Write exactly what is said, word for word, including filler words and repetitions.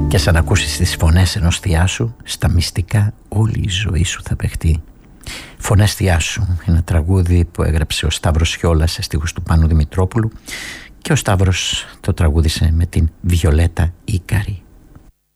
Και σαν ακούσεις τις φωνές ενός θεία σου, στα μυστικά όλη η ζωή σου θα παιχτεί. Φωνές θεία σου, ένα τραγούδι που έγραψε ο Σταύρος Χιόλας σε στίχους του Πάνου Δημητρόπουλου και ο Σταύρος το τραγούδισε με την Βιολέτα Ίκαρη.